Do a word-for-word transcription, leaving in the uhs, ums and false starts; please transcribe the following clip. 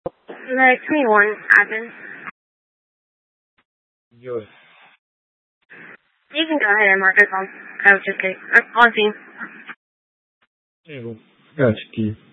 No, twenty-one, admin. Good. You can go ahead and mark us on. I was just kidding. Uh, on scene. Ego. Got you, Keith.